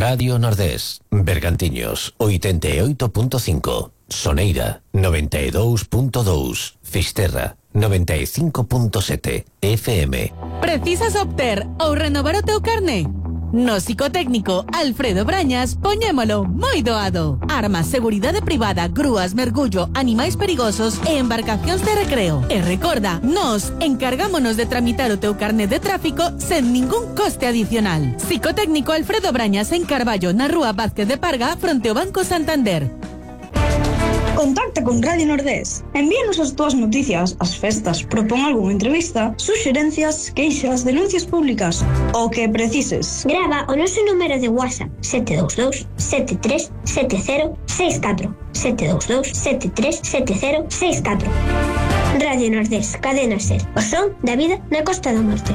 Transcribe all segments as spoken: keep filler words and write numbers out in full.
Radio Nordés, Bergantiños, oitenta e oito punto cinco, Soneira, noventa e dous punto dous, Fisterra, noventa e cinco punto sete, F M. Precisas obter ou renovar o teu carné? No psicotécnico Alfredo Brañas poñémolo moi doado. Armas, seguridade privada, grúas, mergullo, animais perigosos e embarcacións de recreo. E recorda, nos encargámonos de tramitar o teu carné de tráfico sen ningún coste adicional. Psicotécnico Alfredo Brañas en Carballo, na rúa Vázquez de Parga, fronte ao Banco Santander. Contacta con Radio Nordés. Envíanos as túas noticias, as festas, propón algunha entrevista, suxerencias, queixas, denuncias públicas, o que precises. Grava o noso número de WhatsApp sete dous dous, sete tres sete cero seis catro, sete dous dous, sete tres sete cero seis catro. Radio Nordés, Cadena Ser, o son da vida na Costa da Morte.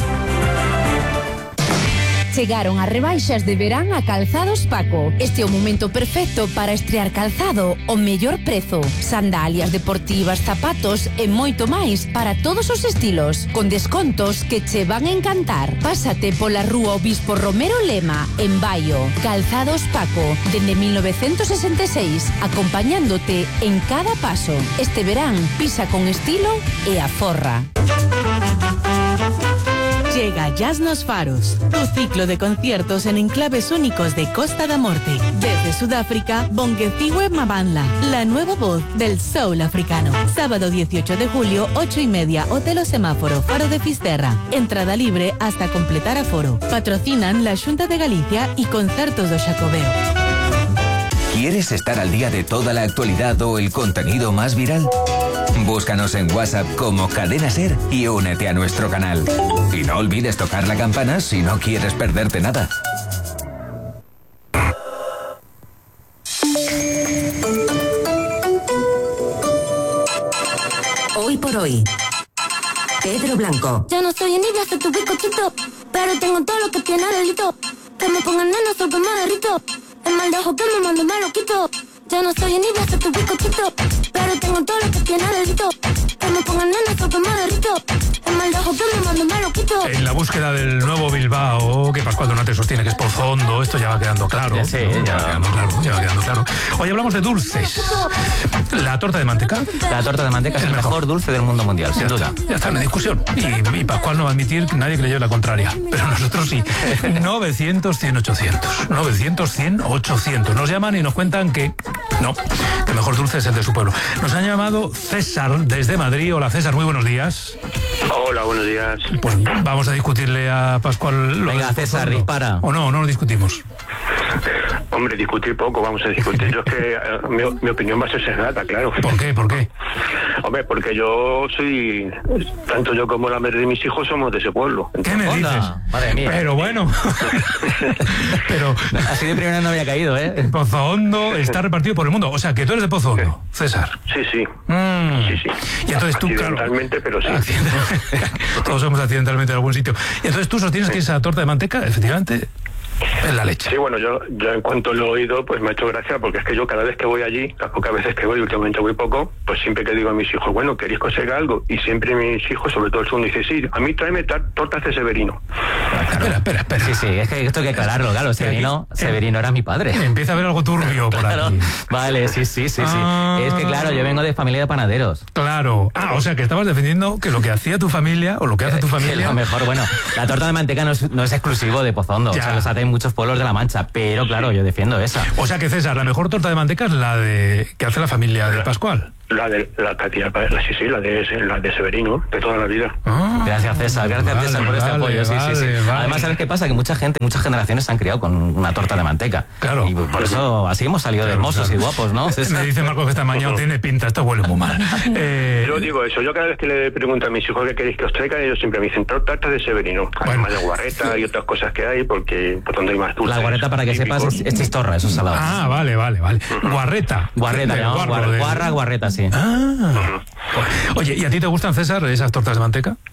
Chegaron as rebaixas de verán a Calzados Paco. Este é o momento perfecto para estrear calzado o mellor prezo. Sandalias deportivas, zapatos e moito máis para todos os estilos, con descontos que che van a encantar. Pásate pola rúa Obispo Romero Lema, en Baio. Calzados Paco, dende mil novecientos sesenta e seis, acompañándote en cada paso. Este verán, pisa con estilo e aforra. Llega Jazz nos Faros, tu ciclo de conciertos en enclaves únicos de Costa da Morte. Desde Sudáfrica, Bongethiwe Mabandla, la nueva voz del soul africano. Sábado dieciocho de julio, ocho y media, Hotel O Semáforo, Faro de Fisterra. Entrada libre hasta completar aforo. Patrocinan la Xunta de Galicia y Concertos do Xacobeo. ¿Quieres estar al día de toda la actualidad o el contenido más viral? Búscanos en WhatsApp como Cadena Ser y únete a nuestro canal. Y no olvides tocar la campana si no quieres perderte nada. Hoy por hoy, Pedro Blanco. Yo no soy envidia, soy tu bizcochito, pero tengo todo lo que tiene delito. Que me pongan nena, soy que me derrito. El mal de ojo que me mando me lo quito. Yo no soy envidia, soy tu bizcochito, pero tengo todo lo que tiene delito. Que me pongan nena, soy que me derrito. El mal de ojo que me mando me lo quito. En la búsqueda del nuevo Bilbao, que Pascual Donate sostiene que es Pozondo, esto ya va quedando claro. Ya sé, ¿no? ya. ya va quedando claro, ya va quedando claro. Hoy hablamos de dulces. La torta de manteca. La torta de manteca es el mejor, mejor dulce del mundo mundial, sin ya duda. Está, ya está en la discusión. Y, y Pascual no va a admitir que nadie creyó la contraria. Pero nosotros sí. novecientos, cien, ochocientos. novecientos, cien, ochocientos. Nos llaman y nos cuentan que no, que el mejor dulce es el de su pueblo. Nos han llamado César desde Madrid. Hola César, muy buenos días. Hola, buenos días. Pues vamos a discutirle a Pascual. Lo Venga, César, dispara. O no, no lo discutimos. Hombre, discutir poco, vamos a discutir. Yo es que eh, mi, mi opinión va a ser sesgada, claro. ¿Por qué? ¿Por qué? Hombre, porque yo soy, tanto yo como la madre de mis hijos somos de ese pueblo. ¿Qué me Hola. dices? Madre mía. Pero bueno. Pero así de primera no había caído, ¿eh? Pozondo está repartido por el mundo. O sea, que tú eres de Pozondo, César. Sí, sí. Mm. Sí, sí. Y entonces tú, accidentalmente, claro, pero sí. Todos somos accidentalmente en algún sitio. Y entonces tú sostienes sí. que esa torta de manteca, efectivamente, es la leche. Sí, bueno, yo, yo en cuanto lo he oído, pues me ha hecho gracia, porque es que yo cada vez que voy allí, las pocas veces que voy, últimamente voy poco, pues siempre que digo a mis hijos, bueno, ¿queréis conseguir algo? Y siempre mis hijos, sobre todo el segundo, dice, sí, a mí tráeme tortas de Severino. Claro. Espera, espera, espera. Sí, sí, es que esto hay que aclararlo, claro, Severino, aquí, Severino era mi padre. Empieza a haber algo turbio por claro. aquí. Vale, sí, sí, sí, sí. Ah. Es que claro, yo vengo de familia de panaderos. Claro. Ah, o sea, que estabas defendiendo que lo que hacía tu familia, o lo que hace tu familia... Que lo mejor, bueno, la torta de manteca no es, no es exclusivo de Pozondo, ya. O sea, los hacen muchos pueblos de La Mancha, pero claro, yo defiendo esa. O sea que, César, la mejor torta de manteca es la de que hace la familia de Pascual. La de la Katia, la, sí, sí, la de, la de Severino, de toda la vida. Ah, gracias, César, gracias, vale, César, por este vale, apoyo. Sí, vale, sí, sí. Vale. Además, ¿sabes qué pasa? Que mucha gente, muchas generaciones se han criado con una torta de manteca. Claro. Y por eso así hemos salido claro, de hermosos claro. y guapos, ¿no? César? Me dice Marco que esta mañana tiene pinta, esto huele muy mal. Eh... Yo digo eso, yo cada vez que le pregunto a mis hijos qué queréis que os traigan, ellos siempre me dicen tortas de Severino. Además bueno. de guarreta y otras cosas que hay, porque por donde hay más dulces. La guarreta, para que típicos. sepas, es, es chistorra, eso es salado. Ah, vale, vale, vale. Guarreta. Guarreta, ¿no? guarro, Guarra, de... guarra, guarreta, sí. Ah. Oye, ¿y a ti te gustan, César, esas tortas de manteca?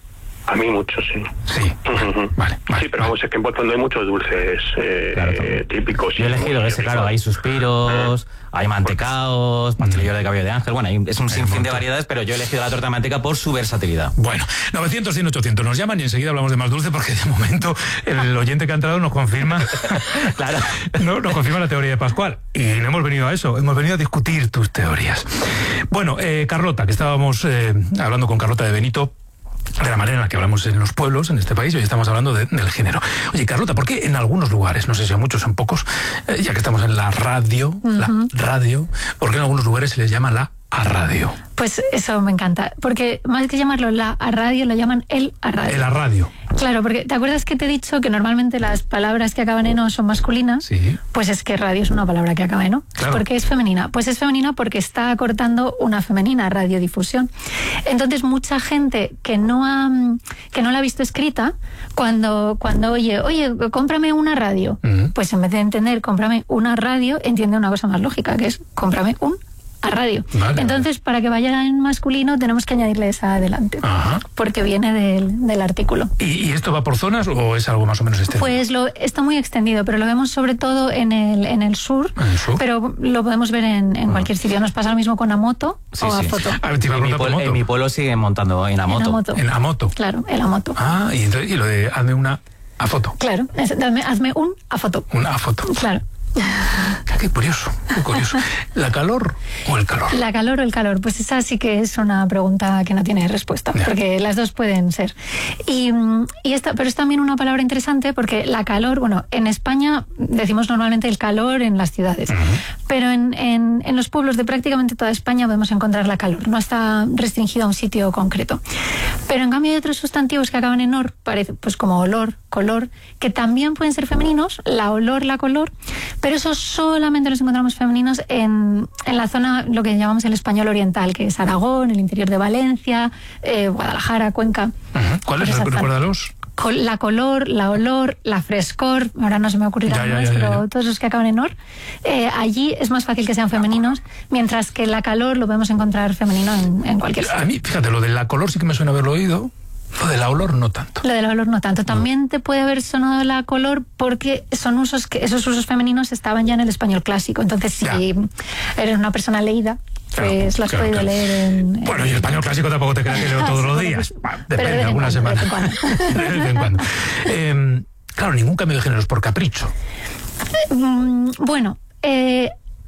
A mí mucho, sí. Sí, vale, vale, sí, pero vamos, es que en Pozondo hay muchos dulces eh, Claro, eh, típicos. Yo he elegido ese, claro, hay suspiros, hay mantecaos, pastelillo de cabello de ángel, bueno, hay- es un sinfín de variedades, pero yo he elegido la torta de manteca por su versatilidad. Bueno, novecientos, cien, ochocientos nos llaman y enseguida hablamos de más dulce porque de momento el oyente que ha entrado nos confirma Claro. no, nos confirma la teoría de Pascual. Y no hemos venido a eso, hemos venido a discutir tus teorías. Bueno, eh, Carlota, que estábamos eh, hablando con Carlota de Benito, de la manera en la que hablamos en los pueblos, en este país, hoy estamos hablando de- del género. Oye, Carlota, ¿por qué en algunos lugares, no sé si en muchos o en pocos, eh, ya que estamos en la radio, la radio, ¿por qué en algunos lugares se les llama la a radio? Pues eso me encanta, porque más que llamarlo la a radio, lo llaman el a radio. El a radio. Claro, porque ¿te acuerdas que te he dicho que normalmente las palabras que acaban en o son masculinas? Sí. Pues es que radio es una palabra que acaba en o. Claro. ¿Por qué es femenina? Pues es femenina porque está acortando una femenina, radiodifusión. Entonces mucha gente que no ha que no la ha visto escrita, cuando, cuando oye, oye, cómprame una radio, Ujú. pues en vez de entender cómprame una radio, entiende una cosa más lógica, que es cómprame un a radio. Vale, Entonces, para que vaya en masculino, tenemos que añadirle esa adelante, Ajá. porque viene del, del artículo. ¿Y, y esto va por zonas o es algo más o menos extendido? Pues lo, está muy extendido, pero lo vemos sobre todo en el, en el sur, ¿En el sur? pero lo podemos ver en, en cualquier sitio. Nos pasa lo mismo con Amoto Sí, o sí. Afoto. A ver, te iba a En mi, preguntar por pueblo, moto. en mi pueblo siguen montando en la moto. En Amoto. En Amoto. Claro, el Amoto. Ah, y, entonces, y lo de hazme una a foto. Claro, es- dame- hazme un Afoto. Una a foto. Claro. Ah, Qué curioso, qué curioso. ¿La calor o el calor? ¿La calor o el calor? Pues esa sí que es una pregunta que no tiene respuesta, Ya. porque las dos pueden ser. Y, mm, y esta, pero es también una palabra interesante porque la calor, bueno, en España decimos normalmente el calor en las ciudades, pero en, en, en los pueblos de prácticamente toda España podemos encontrar la calor, no está restringido a un sitio concreto. Pero en cambio hay otros sustantivos que acaban en or, parece, pues como olor, color, que también pueden ser femeninos, la olor, la color, pero esos solamente los encontramos femeninos en, en la zona, lo que llamamos el español oriental, que es Aragón, el interior de Valencia, eh, Guadalajara, Cuenca. Ujú. ¿Cuáles? Por esa zona. Recuérdalos. Col- La color, la olor, la frescor, ahora no se me ocurrirán Ya, ya, más, ya, ya, pero ya. todos los que acaban en or, eh, allí es más fácil que sean femeninos, mientras que la calor lo podemos encontrar femenino en, en cualquier sitio. A mí, fíjate, lo de la color sí que me suena haberlo oído. Lo de la olor no tanto. Lo del olor no tanto. También te puede haber sonado la color porque son usos que esos usos femeninos estaban ya en el español clásico. Entonces, si Ya. eres una persona leída, pues lo has Claro, podido claro. leer en... Bueno, y el español clásico tampoco te creas que leo todos los Sí, días. pues, Va, pero de Depende, vez en alguna cuando, de semana. vez en cuando. De vez en cuando. Eh, claro, ningún cambio de género es por capricho. Mm, bueno, eh,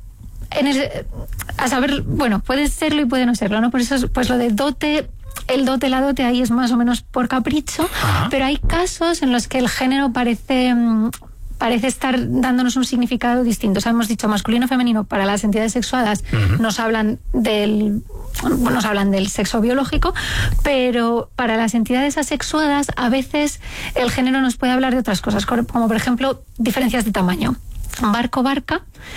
en el- a saber, bueno, puede serlo y puede no serlo, ¿no? Por eso, es- pues lo de dote, el dote, la dote ahí es más o menos por capricho, Ajá. pero hay casos en los que el género parece... mm, parece estar dándonos un significado distinto. O sea, hemos dicho masculino, femenino, para las entidades sexuadas nos hablan del bueno, nos hablan del sexo biológico, pero para las entidades asexuadas a veces el género nos puede hablar de otras cosas, como por ejemplo diferencias de tamaño. Barco, barca,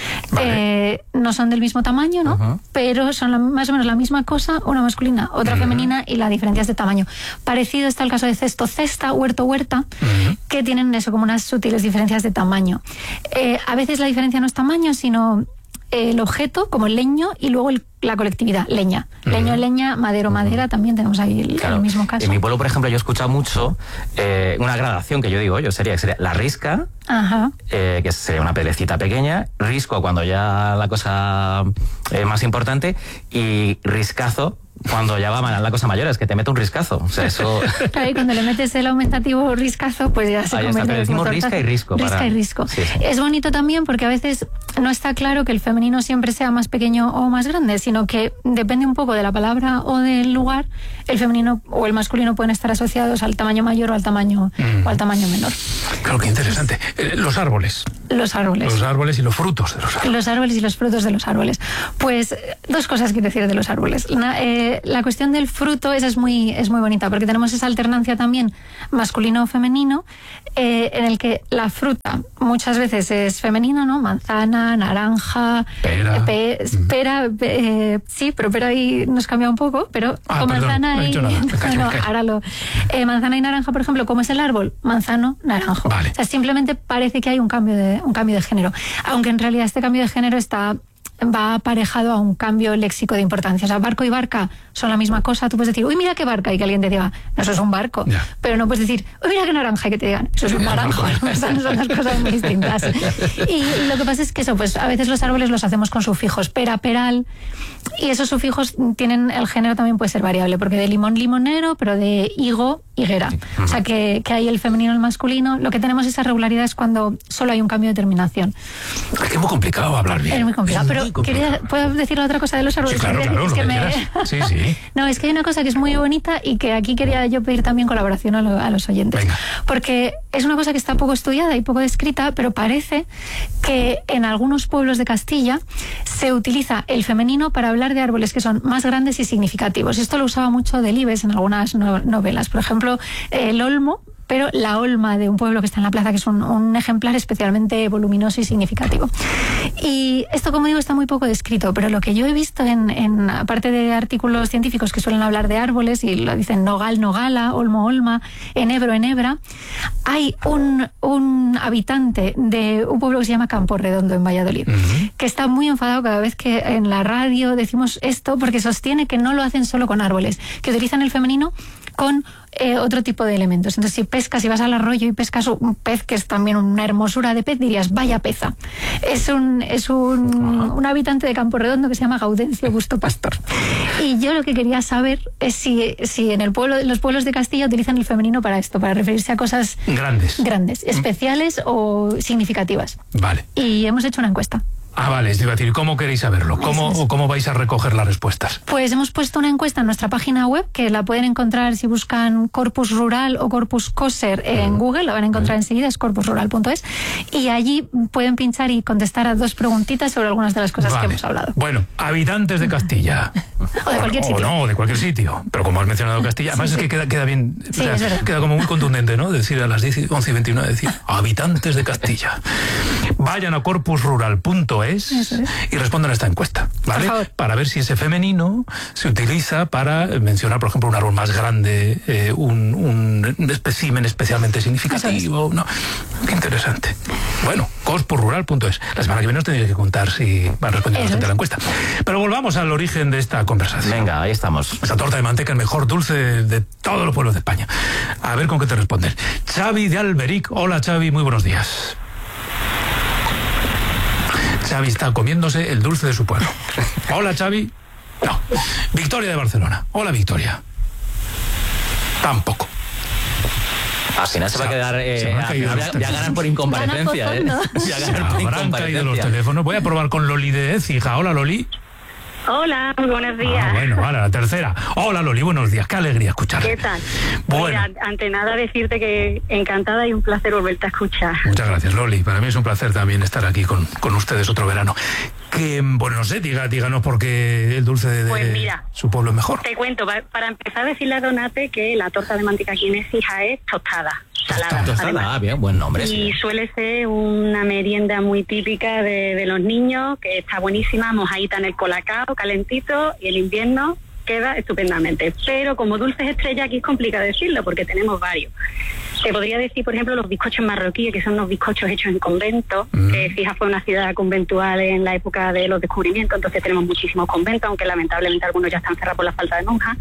Vale. eh, no son del mismo tamaño, ¿no? Ajá. Pero son la- más o menos la misma cosa, una masculina, otra femenina, y la diferencia es de tamaño. Parecido está el caso de cesto, cesta, huerto, huerta, que tienen eso como unas sutiles diferencias de tamaño. Eh, a veces la diferencia no es tamaño, sino el objeto, como el leño, y luego el- la colectividad, leña. Leño, leña, madero, madera, también tenemos ahí el, Claro. el mismo caso. En mi pueblo, por ejemplo, yo he escuchado mucho eh, una gradación que yo digo yo, sería, sería la risca, Ajá. eh, que sería una pelecita pequeña, risco cuando ya la cosa es más importante, y riscazo cuando ya va mal la cosa mayor, es que te mete un riscazo. O sea, eso... Claro, y cuando le metes el aumentativo riscazo, pues ya se Ahí está, convierte pero en decimos como risca tortazo. y risco Risca para- y risco. Sí, sí. Es bonito también porque a veces no está claro que el femenino siempre sea más pequeño o más grande, sino que depende un poco de la palabra o del lugar, el femenino o el masculino pueden estar asociados al tamaño mayor o al tamaño, o al tamaño menor. Claro, qué interesante. Eh, los árboles. Los árboles. Los árboles y los frutos de los árboles. Los árboles y los frutos de los árboles. Pues eh, dos cosas quiero decir de los árboles. La, eh, la cuestión del fruto, esa es muy, es muy bonita, porque tenemos esa alternancia también masculino-femenino, eh, en el que la fruta muchas veces es femenino, ¿no? Manzana, naranja, Pera. eh, pe- pera, pe- eh, sí, pero pera ahí nos cambia un poco, pero Ah, con perdón, manzana no he y... dicho nada. Me callo, no, me callo. ahora lo... eh, manzana y naranja, por ejemplo, ¿cómo es el árbol? Manzano, naranjo. Vale. O sea, simplemente parece que hay un cambio de, un cambio de género, aunque en realidad este cambio de género está va aparejado a un cambio léxico de importancia. O sea, barco y barca son la misma cosa. Tú puedes decir, uy, mira qué barca, y que alguien te diga, no, eso es un barco. Yeah. Pero no puedes decir, uy, mira qué naranja, y que te digan, eso es un naranjo. Son, son las cosas muy distintas. Y lo que pasa es que eso, pues a veces los árboles los hacemos con sufijos pera, peral, y esos sufijos tienen, el género también puede ser variable, porque de limón, limonero, pero de higo, higuera. O sea, que, que hay el femenino y el masculino. Lo que tenemos esa regularidad es cuando solo hay un cambio de terminación. Es que es muy complicado hablar bien. Es muy complicado. Es pero muy complicado. Quería, ¿puedo decir otra cosa de los árboles? Sí, claro, claro, es que lo que me... Sí, sí. No, es que hay una cosa que es muy bonita y que aquí quería yo pedir también colaboración a, lo, a los oyentes. Venga. Porque es una cosa que está poco estudiada y poco descrita, pero parece que en algunos pueblos de Castilla se utiliza el femenino para hablar de árboles que son más grandes y significativos. Y esto lo usaba mucho Delibes en algunas no, novelas. Por ejemplo, el olmo, pero la olma de un pueblo que está en la plaza, que es un, un ejemplar especialmente voluminoso y significativo. Y esto, como digo, está muy poco descrito, pero lo que yo he visto en, en aparte de artículos científicos que suelen hablar de árboles, y lo dicen nogal, nogala, olmo, olma, enebro, enebra, hay un, un habitante de un pueblo que se llama Campo Redondo, en Valladolid, uh-huh. que está muy enfadado cada vez que en la radio decimos esto, porque sostiene que no lo hacen solo con árboles, que utilizan el femenino con eh, otro tipo de elementos. Entonces, si pescas, si vas al arroyo y pescas un pez que es también una hermosura de pez, dirías, vaya peza. Es un, es un, un habitante de Campo Redondo que se llama Gaudencio Busto Pastor. Y yo lo que quería saber es si, si en el pueblo, los pueblos de Castilla utilizan el femenino para esto, para referirse a cosas grandes, grandes, especiales o significativas. Vale. Y hemos hecho una encuesta. Ah, vale, es decir, ¿cómo queréis saberlo? ¿Cómo, o ¿Cómo vais a recoger las respuestas? Pues hemos puesto una encuesta en nuestra página web, que la pueden encontrar si buscan Corpus Rural o Corpus Coser en mm. Google, la van a encontrar mm. enseguida, es corpus rural punto es, y allí pueden pinchar y contestar a dos preguntitas sobre algunas de las cosas vale. que hemos hablado. Bueno, habitantes de Castilla. o de cualquier o, sitio. O no, de cualquier sitio. Pero como has mencionado Castilla, además sí, es sí. que queda, queda bien, sí, o sea, queda como muy contundente, ¿no? Decir a las diez, once y veintiuno, decir, habitantes de Castilla. Vayan a corpus rural punto es y respondan a esta encuesta, ¿vale? Para ver si ese femenino se utiliza para mencionar, por ejemplo, un árbol más grande, eh, un, un espécimen especialmente significativo. No, qué interesante. Bueno, corpus rural punto es. La semana que viene os tendréis que contar si van respondiendo a la encuesta. Pero volvamos al origen de esta conversación. Venga, ahí estamos. Esa torta de manteca, el mejor dulce de, de todos los pueblos de España. A ver con qué te responden. Xavi de Alberic. Hola, Xavi, muy buenos días. Xavi está comiéndose el dulce de su pueblo. Hola, Xavi. No. Victoria de Barcelona. Hola, Victoria. Tampoco. Al final se va a quedar. Eh, se a final ya, ya ganan por incomparecencia. ¿eh? Ya ganan por incomparecencia. Los teléfonos. Voy a probar con Loli de Écija. Hola, Loli. Hola, muy buenos días. Ah, bueno, vale, la tercera. Hola, Loli, buenos días. Qué alegría escucharte. ¿Qué tal? Bueno. Mira, ante nada decirte que encantada y un placer volverte a escuchar. Muchas gracias, Loli. Para mí es un placer también estar aquí con, con ustedes otro verano. Que, bueno, no sé, diga, díganos por qué el dulce de, pues mira, su pueblo es mejor. Te cuento, para empezar a decirle a Donate que la torta de manteca aquí en Écija es tostada. Salada, tostada, ah, bien, buen nombre. Y sí. suele ser una merienda muy típica de, de los niños, que está buenísima, mojadita en el colacao, calentito, y el invierno queda estupendamente. Pero como dulces estrella aquí es complicado decirlo, porque tenemos varios. Te podría decir, por ejemplo, los bizcochos marroquíes, que son unos bizcochos hechos en convento, mm. que Écija fue una ciudad conventual en la época de los descubrimientos, entonces tenemos muchísimos conventos, aunque lamentablemente algunos ya están cerrados por la falta de monjas.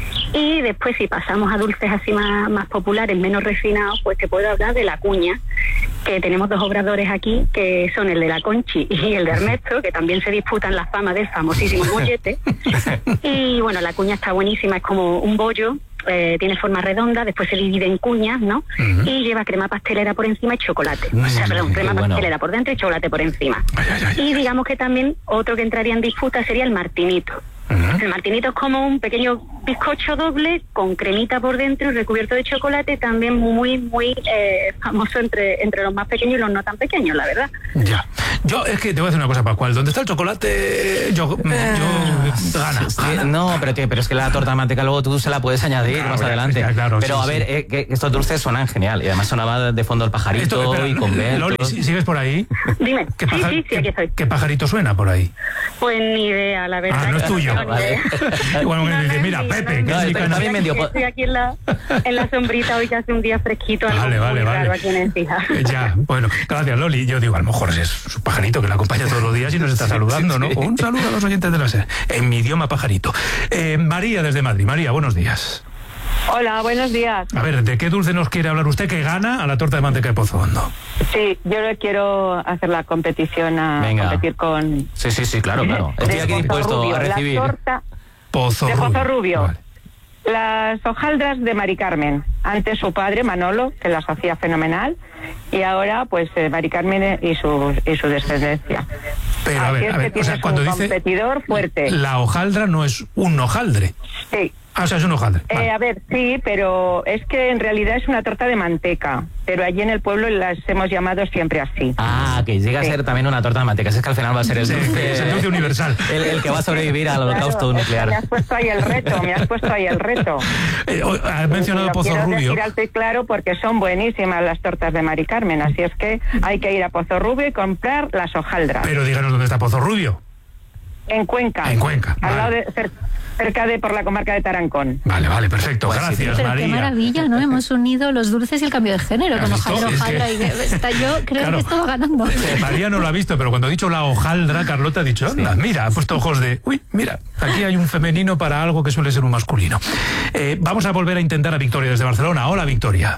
Y después, si pasamos a dulces así más, más populares, menos refinados, pues te puedo hablar de la cuña, que tenemos dos obradores aquí, que son el de la Conchi y el de Ernesto, que también se disputan la fama del famosísimo mollete. Y bueno, la cuña está buenísima, es como un bollo, eh, tiene forma redonda, después se divide en cuñas, ¿no? Uh-huh. Y lleva crema pastelera por encima y chocolate. Uh-huh. O sea, perdón, crema bueno. pastelera por dentro y chocolate por encima. Ay, ay, ay, y digamos que también otro que entraría en disputa sería el martinito. Uh-huh. El martinito es como un pequeño bizcocho doble con cremita por dentro y recubierto de chocolate, también muy, muy eh, famoso entre, entre los más pequeños y los no tan pequeños, la verdad. Ya. Yo, es que te voy a decir una cosa, Pascual. ¿Dónde está el chocolate? Yo, eh, yo gana, sí, gana. No, pero, tío, pero es que la torta de manteca luego tú se la puedes añadir claro, más adelante. Ya, claro, pero sí, a ver, sí. eh, que estos dulces suenan genial. Y además sonaba de fondo el pajarito. Esto, espera, y con Loli, ¿sigues por ahí? Dime. ¿Qué sí, sí, sí, aquí estoy. ¿Qué pajarito suena por ahí? Pues ni idea, la verdad. Ah, no es tuyo. No, vale. Bueno, no, dice, no, mira, no, Pepe, no, que no, es mi canal. Estoy, aquí, estoy aquí en la, en la sombrita hoy que hace un día fresquito. Algo vale, vale, muy vale. Raro aquí en Écija. Ya, bueno, gracias, Loli. Yo digo, a lo mejor es su pajarito, que la acompaña todos los días y nos está saludando, ¿no? Un saludo a los oyentes de la SER, en mi idioma pajarito. Eh, María desde Madrid. María, buenos días. Hola, buenos días. A ver, ¿de qué dulce nos quiere hablar usted que gana a la torta de manteca de Pozo Hondo? Sí, yo le quiero hacer la competición a Venga. competir con... Sí, sí, sí, claro, claro. Estoy de aquí Pozo dispuesto Rubio, a recibir. La torta Pozo de Rubio. Pozo Rubio. Vale. Las hojaldras de Mari Carmen. Antes su padre, Manolo, que las hacía fenomenal. Y ahora, pues, eh, Mari Carmen y su, y su descendencia. Pero, a Así ver, es a ver, que o sea, tienes cuando un dice competidor fuerte. la hojaldra no es un hojaldre. Sí. Ah, o sea, es un hojaldre. Eh, Vale. a ver, sí, pero es que en realidad es una torta de manteca. Pero allí en el pueblo las hemos llamado siempre así. Ah, que llega a ser también una torta de manteca. Es que al final va a ser el Sí, dulce, es el dulce universal. El, el que va a sobrevivir al holocausto Claro, es que nuclear. me has puesto ahí el reto, me has puesto ahí el reto. Eh, o- has mencionado Lo Pozo quiero Rubio. decir alto y claro porque son buenísimas las tortas de Mari Carmen, así es que hay que ir a Pozo Rubio y comprar las hojaldras. Pero díganos dónde está Pozo Rubio. En Cuenca. En Cuenca, Al vale. lado de, cer- cerca de por la comarca de Tarancón. Vale, vale, perfecto. Pues sí, Gracias, Pero María. qué maravilla, ¿no? Hemos unido los dulces y el cambio de género ¿Has con visto? hojaldra, Es hojaldra que- y que- está, yo creo Claro. que estaba ganando. Eh, María no lo ha visto, pero cuando ha dicho la hojaldra, Carlota ha dicho, anda, mira, ha puesto ojos de, uy, mira, aquí hay un femenino para algo que suele ser un masculino. Eh, vamos a volver a intentar a Victoria desde Barcelona. Hola, Victoria.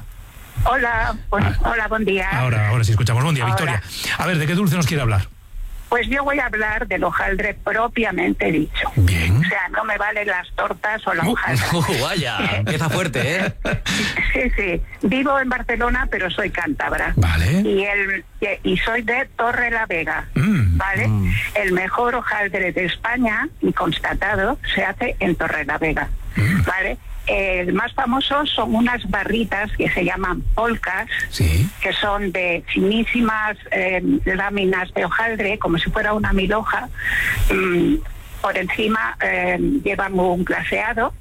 Hola, buen, Ah. hola, buen día. Ahora, ahora sí escuchamos. Buen día, Ahora. Victoria. A ver, ¿de qué dulce nos quiere hablar? Pues yo voy a hablar del hojaldre propiamente dicho. Bien. O sea, no me valen las tortas o la Uh, hojaldra. Uh, vaya, empieza fuerte, ¿eh? Sí, sí. Vivo en Barcelona, pero soy cántabra. Vale. Y el y soy de Torre la Vega. Mm. ¿Vale? Mm. El mejor hojaldre de España, y constatado, se hace en Torre la Vega. Mm. ¿Vale? El más famoso son unas barritas que se llaman polcas, Sí. que son de finísimas eh, láminas de hojaldre, como si fuera una mil hoja. Mm, por encima eh, llevan un glaseado.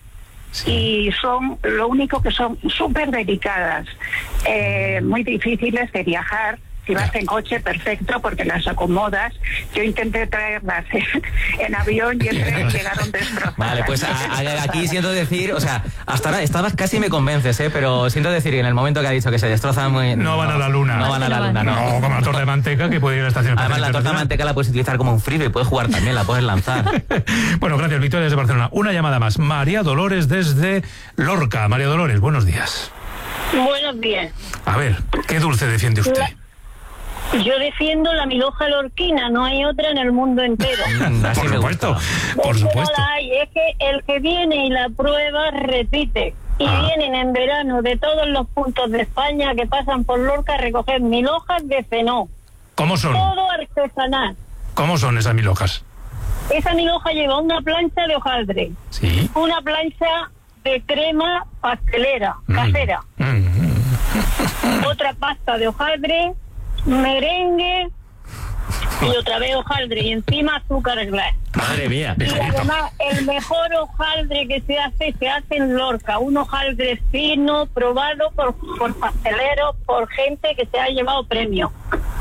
Y son, lo único que son súper delicadas, eh, muy difíciles de viajar. Si vas en coche, perfecto, porque las acomodas. Yo intenté traerlas en, en avión y en tren llegaron destrozadas. Vale, pues a- a- aquí siento decir, o sea, hasta ahora estabas casi me convences, ¿eh? Pero siento decir que en el momento que ha dicho que se destrozan muy... No van a la luna. No van a la luna, no. No, como la torta de manteca que puede ir a la estación Además, la torta de manteca la puedes utilizar como un frisbee, puedes jugar también, la puedes lanzar. Bueno, gracias, Victoria desde Barcelona. Una llamada más. María Dolores desde Lorca. María Dolores, buenos días. Buenos días. A ver, ¿qué dulce defiende usted? Yo defiendo la milhoja lorquina, no hay otra en el mundo entero. Por supuesto, por Es que supuesto. no la hay, es que el que viene y la prueba repite. Y Ah. vienen en verano de todos los puntos de España que pasan por Lorca a recoger mil hojas de fenó. ¿Cómo son? Todo artesanal. ¿Cómo son esas mil hojas? Esa mil hoja lleva una plancha de hojaldre, Sí. una plancha de crema pastelera, Mm. casera, Mm. otra pasta de hojaldre, merengue y otra vez hojaldre y encima azúcar glass. Madre mía. Y además el mejor hojaldre que se hace se hace en Lorca, un hojaldre fino, probado por, por pasteleros, por gente que se ha llevado premio.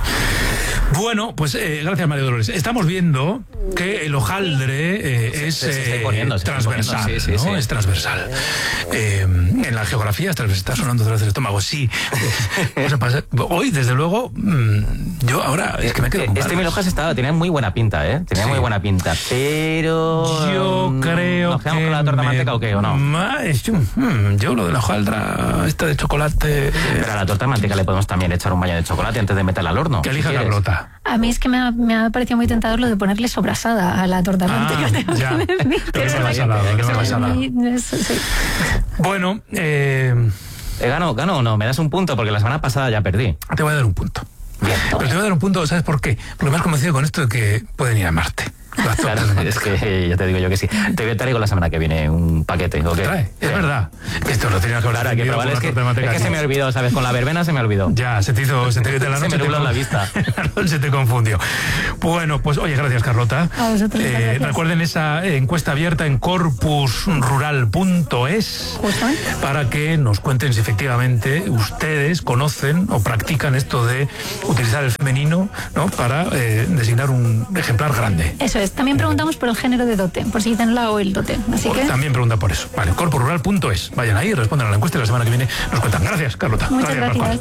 Bueno, pues eh, gracias, María Dolores. Estamos viendo que el hojaldre eh, es se está eh, imponiendo, se está transversal, imponiendo, sí, sí, ¿no? sí. Es transversal. Eh, en la geografía es transversal. Está sonando otra vez el estómago, sí. O sea, pasa- hoy, desde luego, mm, yo ahora es que me quedo con Este ganas. mil hojas estaba, tenía muy buena pinta, ¿eh? Tenía muy buena pinta, pero... Yo mm, creo ¿nos quedamos que con la torta de me- manteca o qué, o no? Ma- es- mm, yo lo de la hojaldra, esta de chocolate... eh, Pero a la torta de manteca le podemos también echar un baño de chocolate antes de meterla al horno. que si elija quieres. Carlota. A mí es que me ha, me ha parecido muy tentador lo de ponerle sobrasada a la torta de Ah, manteca. tengo ya. que decir. Pero es más salado, es más salado. Y eso, sí. Bueno, eh, Eh, ¿Gano, gano o no? ¿Me das un punto? Porque la semana pasada ya perdí. te voy a dar un punto. Pero te voy a dar un punto, ¿sabes por qué? Porque me has convencido con esto de que pueden ir a Marte. Las Claro, tortas de es manteca. que ya te digo yo que sí. Te voy a traer la semana que viene un paquete, ¿o qué? Trae, es Sí. verdad. Esto lo tenía que haber Claro, hay que aprendido probar. con Es la que, torta de manteca. es que se me olvidó, ¿sabes? Con la verbena se me olvidó. Ya, se te hizo, se te hizo la Se noche. me te nubló con- la vista. La noche te confundió. Bueno, pues oye, gracias, Carlota. A vosotros, muchas gracias. Recuerden esa eh, encuesta abierta en corpus rural punto es Justamente. para que nos cuenten si efectivamente ustedes conocen o practican esto de utilizar el femenino, ¿no? Para eh, designar un ejemplar grande. Eso es. También preguntamos por el género de dote, por si dicen la o el dote. Así que También pregunta por eso. Vale, corpus rural punto es. Vayan ahí, respondan a la encuesta y la semana que viene nos cuentan. Gracias, Carlota. muchas gracias. Pascual.